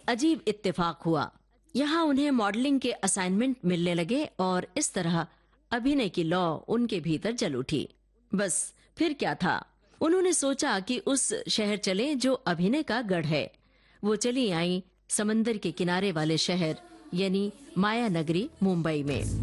अजीब इत्तेफाक हुआ। यहाँ उन्हें मॉडलिंग के असाइनमेंट मिलने लगे और इस तरह अभिनय की लौ उनके भीतर जल उठी। बस फिर क्या था, उन्होंने सोचा कि उस शहर चले जो अभिनय का गढ़ है। वो चली आई समंदर के किनारे वाले शहर यानी माया नगरी मुंबई में।